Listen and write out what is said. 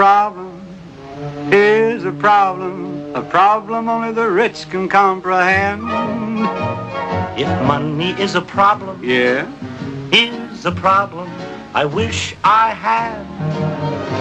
Problem is a problem only the rich can comprehend. If money is a problem, Yeah. is a problem I wish I had.